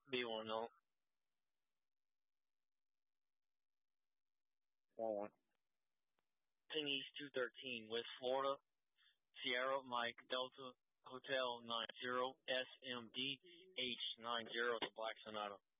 B10. Ping East 213, West Florida. Sierra Mike Delta Hotel 90 SMD H90 to Black Sonata.